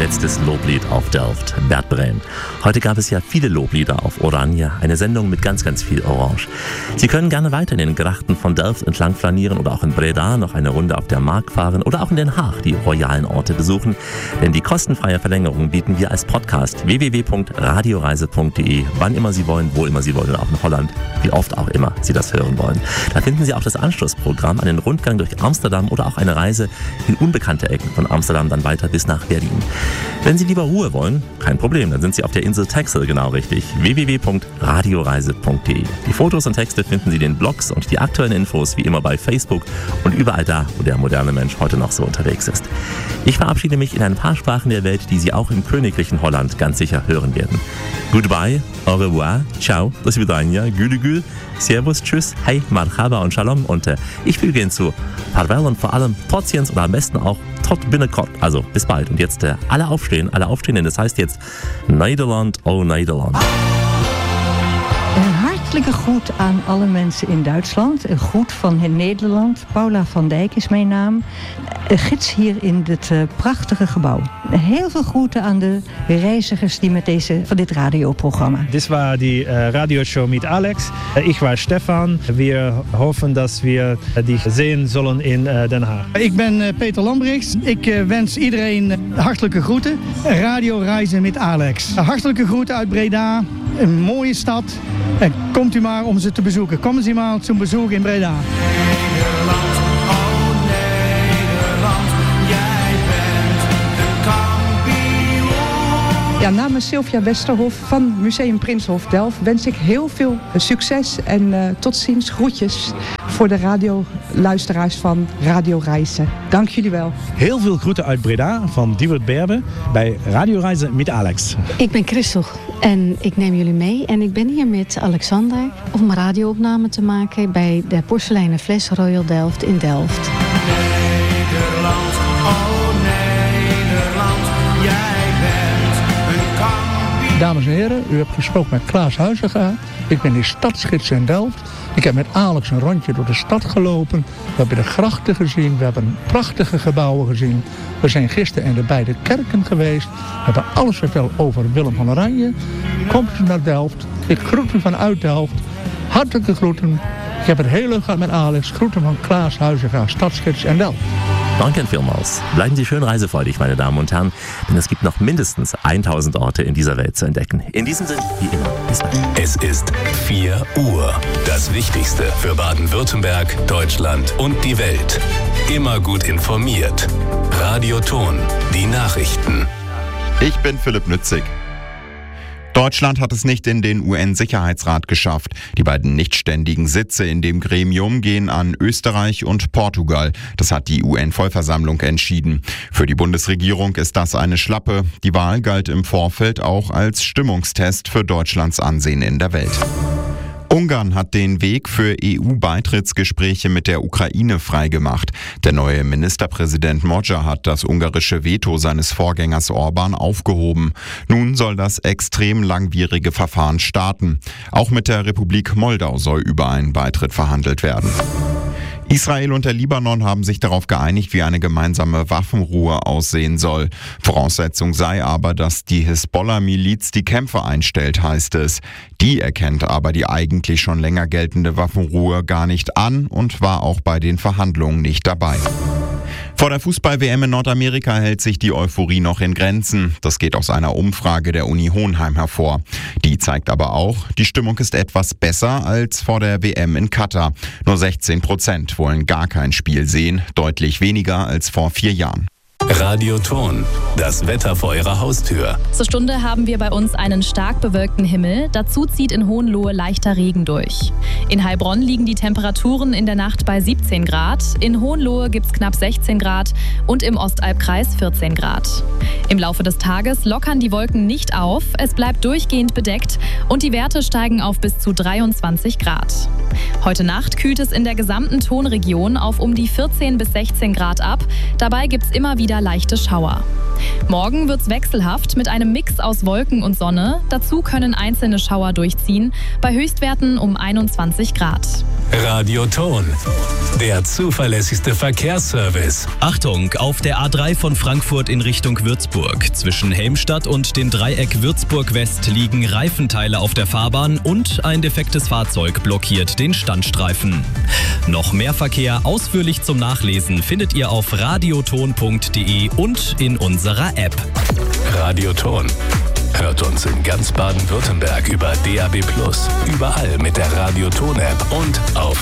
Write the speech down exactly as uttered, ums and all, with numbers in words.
letztes Loblied auf Delft, Bert Bruijn. Heute gab es ja viele Loblieder auf Oranje, eine Sendung mit ganz, ganz viel Orange. Sie können gerne weiter in den Grachten von Delft entlang flanieren oder auch in Breda noch eine Runde auf der Mark fahren oder auch in Den Haag die royalen Orte besuchen. Denn die kostenfreie Verlängerung bieten wir als Podcast w w w punkt radioreise punkt d e, wann immer Sie wollen, wo immer Sie wollen, auch in Holland, wie oft auch immer Sie das hören wollen. Da finden Sie auch das Anschlussprogramm, einen Rundgang durch Amsterdam oder auch eine Reise in unbekannte Ecken von Amsterdam dann weiter bis nach Berlin. Wenn Sie lieber Ruhe wollen, kein Problem, dann sind Sie auf der Insel Texel genau richtig. w w w punkt radioreise punkt d e. Die Fotos und Texte finden Sie in den Blogs und die aktuellen Infos wie immer bei Facebook und überall da, wo der moderne Mensch heute noch so unterwegs ist. Ich verabschiede mich in ein paar Sprachen der Welt, die Sie auch im königlichen Holland ganz sicher hören werden. Goodbye, au revoir, ciao, do svidania, gülü gül, servus, tschüss, hey, marhaba und shalom und äh, ich füge hinzu, farewell und vor allem Potziens oder am besten auch tot binnenkort. Also bis bald und jetzt äh, alle aufstehen, alle aufstehen, denn das heißt jetzt Nederland, oh Nederland. Een hartelijke groet aan alle mensen in Duitsland. Een groet van Nederland. Paula van Dijk is mijn naam. Een gids hier in dit uh, prachtige gebouw. Heel veel groeten aan de reizigers die met deze, van dit radioprogramma. Dit was die uh, radioshow met Alex. Uh, ik was Stefan. We hopen dat we uh, die zien zullen in uh, Den Haag. Ik ben uh, Peter Lambrechts. Ik uh, wens iedereen uh, hartelijke groeten. Radio Reizen met Alex. Uh, hartelijke groeten uit Breda. Een mooie stad. En komt u maar om ze te bezoeken. Komen Sie maar zum Bezoek in Breda. Nederland, oh Nederland, jij bent de kampioen. Ja, namens Sylvia Westerhof van Museum Prinsenhof Delft wens ik heel veel succes en uh, tot ziens, groetjes voor de radioluisteraars van Radio Reizen. Dank jullie wel. Heel veel groeten uit Breda van Diewert Berbe bij Radio Reizen met Alex. Ik ben Christel en ik neem jullie mee en ik ben hier met Alexander om een radioopname te maken bij de porseleinen fles Royal Delft in Delft. Nederland, oh Nederland, jij bent een kampioen. Dames en heren, u hebt gesproken met Klaas Huizinga. Ik ben die stadsgids in Delft. Ik heb met Alex een rondje door de stad gelopen. We hebben de grachten gezien. We hebben prachtige gebouwen gezien. We zijn gisteren in de beide kerken geweest. We hebben alles verteld over Willem van Oranje. Komt u naar Delft. Ik groet u vanuit Delft. Hartelijke groeten. Ik heb het heel leuk gehad met Alex. Groeten van Klaas Huizinga, stadsgids in Delft. Danke vielmals. Bleiben Sie schön reisefreudig, meine Damen und Herren, denn es gibt noch mindestens tausend Orte in dieser Welt zu entdecken. In diesem Sinne, wie immer, bis bald. Es ist vier Uhr. Das Wichtigste für Baden-Württemberg, Deutschland und die Welt. Immer gut informiert. Radio Ton, die Nachrichten. Ich bin Philipp Nützig. Deutschland hat es nicht in den U N-Sicherheitsrat geschafft. Die beiden nichtständigen Sitze in dem Gremium gehen an Österreich und Portugal. Das hat die U N-Vollversammlung entschieden. Für die Bundesregierung ist das eine Schlappe. Die Wahl galt im Vorfeld auch als Stimmungstest für Deutschlands Ansehen in der Welt. Ungarn hat den Weg für E U-Beitrittsgespräche mit der Ukraine freigemacht. Der neue Ministerpräsident Magyar hat das ungarische Veto seines Vorgängers Orban aufgehoben. Nun soll das extrem langwierige Verfahren starten. Auch mit der Republik Moldau soll über einen Beitritt verhandelt werden. Israel und der Libanon haben sich darauf geeinigt, wie eine gemeinsame Waffenruhe aussehen soll. Voraussetzung sei aber, dass die Hisbollah-Miliz die Kämpfe einstellt, heißt es. Die erkennt aber die eigentlich schon länger geltende Waffenruhe gar nicht an und war auch bei den Verhandlungen nicht dabei. Vor der Fußball-W M in Nordamerika hält sich die Euphorie noch in Grenzen. Das geht aus einer Umfrage der Uni Hohenheim hervor. Die zeigt aber auch, die Stimmung ist etwas besser als vor der W M in Katar. Nur sechzehn Prozent wollen gar kein Spiel sehen, deutlich weniger als vor vier Jahren. Radio Ton, das Wetter vor Ihrer Haustür. Zur Stunde haben wir bei uns einen stark bewölkten Himmel. Dazu zieht in Hohenlohe leichter Regen durch. In Heilbronn liegen die Temperaturen in der Nacht bei siebzehn Grad. In Hohenlohe gibt es knapp sechzehn Grad und im Ostalbkreis vierzehn Grad. Im Laufe des Tages lockern die Wolken nicht auf. Es bleibt durchgehend bedeckt und die Werte steigen auf bis zu dreiundzwanzig Grad. Heute Nacht kühlt es in der gesamten Tonregion auf um die vierzehn bis sechzehn Grad ab. Dabei gibt es immer wieder leichte Schauer. Morgen wird's wechselhaft mit einem Mix aus Wolken und Sonne. Dazu können einzelne Schauer durchziehen, bei Höchstwerten um einundzwanzig Grad. Radioton, der zuverlässigste Verkehrsservice. Achtung, auf der A drei von Frankfurt in Richtung Würzburg. Zwischen Helmstadt und dem Dreieck Würzburg West liegen Reifenteile auf der Fahrbahn und ein defektes Fahrzeug blockiert den Standstreifen. Noch mehr Verkehr ausführlich zum Nachlesen findet ihr auf radioton punkt de und in unserer App. Radioton. Hört uns in ganz Baden-Württemberg über D A B plus, überall mit der Radioton-App und auf